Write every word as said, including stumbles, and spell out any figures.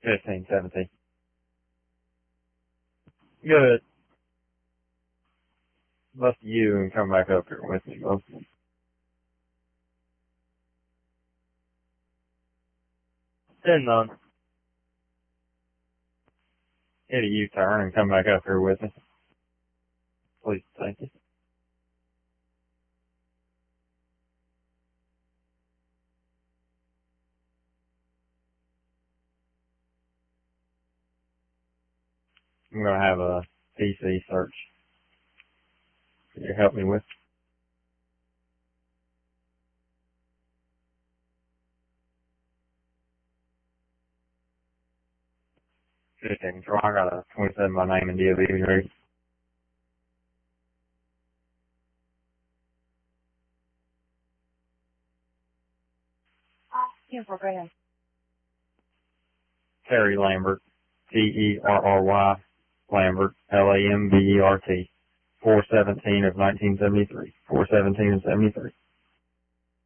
Fifteen, seventeen. Good. Bust you and come back up here with me, both. Ten none. Hit a U-turn and come back up here with me. Please, thank you. I'm going to have a P C search. Can you help me with? fifteen. So I got a twenty-seven by name and D O B ready. Ten four, go ahead. Terry Lambert. T E R R Y. Lambert. L A M B E R T. four seventeen of nineteen seventy-three. four seventeen of seventy-three.